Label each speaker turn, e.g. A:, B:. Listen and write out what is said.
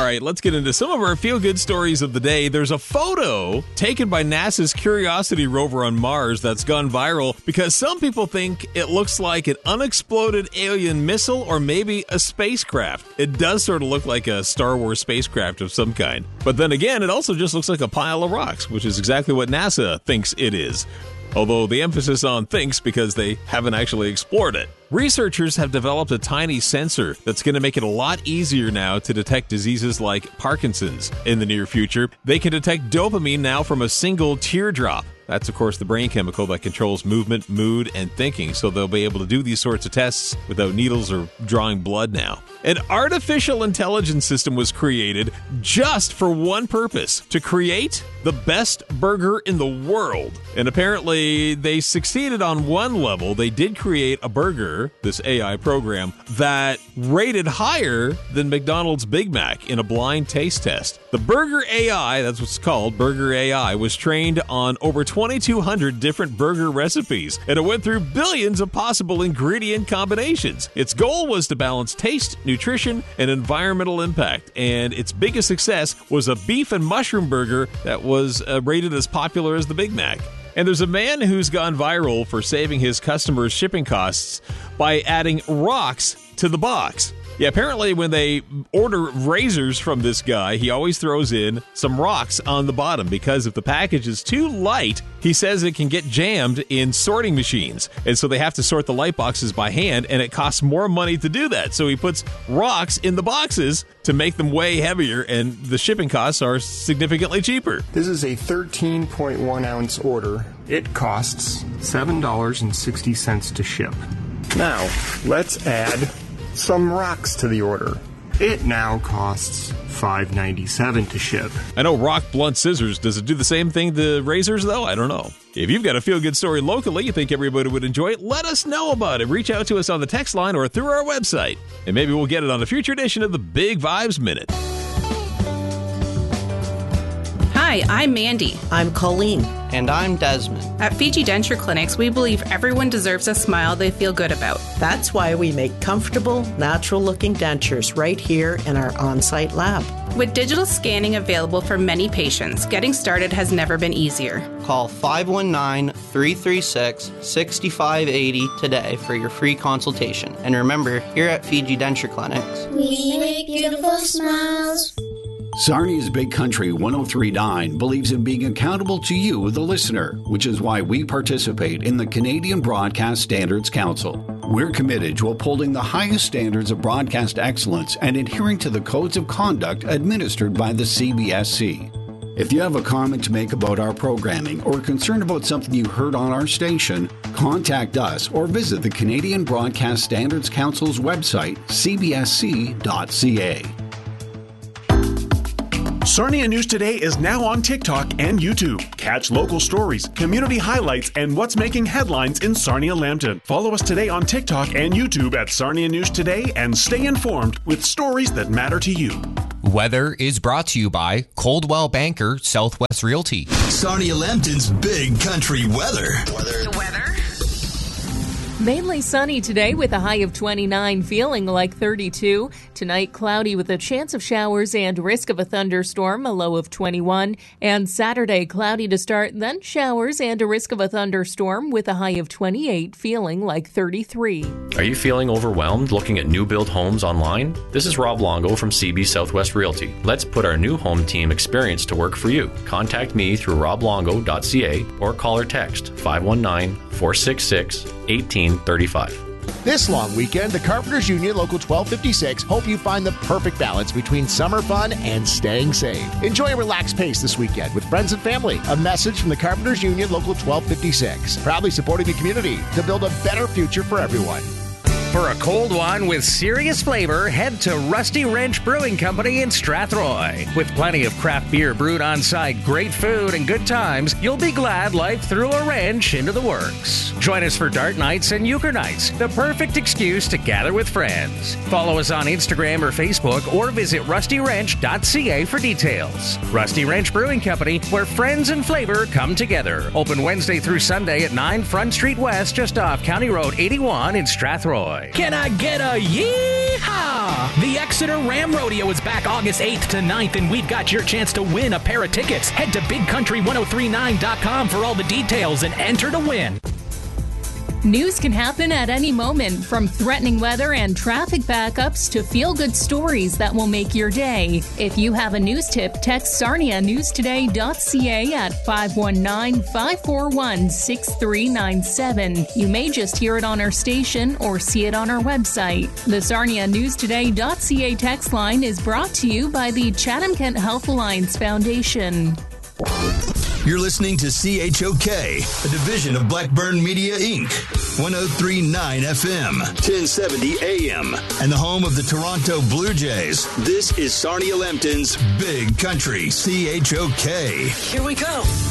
A: right, let's get into some of our feel-good stories of the day. There's a photo taken by NASA's Curiosity rover on Mars that's gone viral because some people think it looks like an unexploded alien missile or maybe a spacecraft. It does sort of look like a Star Wars spacecraft of some kind. But then again, it also just looks like a pile of rocks, which is exactly what NASA thinks it is. Although the emphasis on thinks because they haven't actually explored it. Researchers have developed a tiny sensor that's going to make it a lot easier now to detect diseases like Parkinson's in the near future. They can detect dopamine now from a single teardrop. That's, of course, the brain chemical that controls movement, mood, and thinking, so they'll be able to do these sorts of tests without needles or drawing blood now. An artificial intelligence system was created just for one purpose, to create the best burger in the world. And apparently, they succeeded on one level. They did create a burger, this AI program, that rated higher than McDonald's Big Mac in a blind taste test. The Burger AI, that's what's called, Burger AI, was trained on over 2,200 different burger recipes, and it went through billions of possible ingredient combinations. Its goal was to balance taste, nutrition, and environmental impact, and its biggest success was a beef and mushroom burger that was rated as popular as the Big Mac. And there's a man who's gone viral for saving his customers shipping costs by adding rocks to the box. Yeah, apparently when they order razors from this guy, he always throws in some rocks on the bottom because if the package is too light, he says it can get jammed in sorting machines. And so they have to sort the light boxes by hand, and it costs more money to do that. So he puts rocks in the boxes to make them way heavier, and the shipping costs are significantly cheaper.
B: This is a 13.1 ounce order. It costs $7.60 to ship. Now, let's add some rocks to the order. It now costs $5.97 to ship.
A: I know rock blunt scissors. Does it do the same thing to razors, though? I don't know. If you've got a feel-good story locally you think everybody would enjoy, let us know about it. Reach out to us on the text line or through our website. And maybe we'll get it on a future edition of the Big Vibes Minute.
C: Hi, I'm Mandy.
D: I'm Colleen.
E: And I'm Desmond.
C: At Fiji Denture Clinics, we believe everyone deserves a smile they feel good about.
D: That's why we make comfortable, natural-looking dentures right here in our on-site lab.
C: With digital scanning available for many patients, getting started has never been easier.
E: Call 519-336-6580 today for your free consultation. And remember, here at Fiji Denture Clinics,
F: we make beautiful smiles.
G: Sarnia's Big Country 103.9 believes in being accountable to you, the listener, which is why we participate in the Canadian Broadcast Standards Council. We're committed to upholding the highest standards of broadcast excellence and adhering to the codes of conduct administered by the CBSC. If you have a comment to make about our programming or concerned about something you heard on our station, contact us or visit the Canadian Broadcast Standards Council's website, cbsc.ca.
H: Sarnia News Today is now on TikTok and YouTube. Catch local stories, community highlights, and what's making headlines in Sarnia-Lambton. Follow us today on TikTok and YouTube at Sarnia News Today and stay informed with stories that matter to you.
I: Weather is brought to you by Coldwell Banker Southwest Realty.
J: Sarnia-Lambton's Big Country weather.
K: The weather. Mainly sunny today with a high of 29, feeling like 32. Tonight, cloudy with a chance of showers and risk of a thunderstorm, a low of 21. And Saturday, cloudy to start, then showers and a risk of a thunderstorm with a high of 28, feeling like 33.
L: Are you feeling overwhelmed looking at new build homes online? This is Rob Longo from CB Southwest Realty. Let's put our new home team experience to work for you. Contact me through roblongo.ca or call or text 519-466-1835.
M: This long weekend, the Carpenters Union Local 1256 hope you find the perfect balance between summer fun and staying safe. Enjoy a relaxed pace this weekend with friends and family. A message from the Carpenters Union Local 1256, proudly supporting the community to build a better future for everyone.
N: For a cold one with serious flavor, head to Rusty Wrench Brewing Company in Strathroy. With plenty of craft beer brewed on site, great food, and good times, you'll be glad life threw a wrench into the works. Join us for dart nights and euchre nights, the perfect excuse to gather with friends. Follow us on Instagram or Facebook or visit rustywrench.ca for details. Rusty Wrench Brewing Company, where friends and flavor come together. Open Wednesday through Sunday at 9 Front Street West, just off County Road 81 in Strathroy. Troy.
O: Can I get a yee-haw? The Exeter Ram Rodeo is back August 8th to 9th, and we've got your chance to win a pair of tickets. Head to BigCountry1039.com for all the details and enter to win.
K: News can happen at any moment, from threatening weather and traffic backups to feel-good stories that will make your day. If you have a news tip, text sarnianewstoday.ca at 519-541-6397. You may just hear it on our station or see it on our website. The sarnianewstoday.ca text line is brought to you by the Chatham-Kent Health Alliance Foundation.
J: You're listening to CHOK, a division of Blackburn Media, Inc., 103.9 FM, 1070 AM, and the home of the Toronto Blue Jays. This is Sarnia Lambton's Big Country, CHOK.
O: Here we go.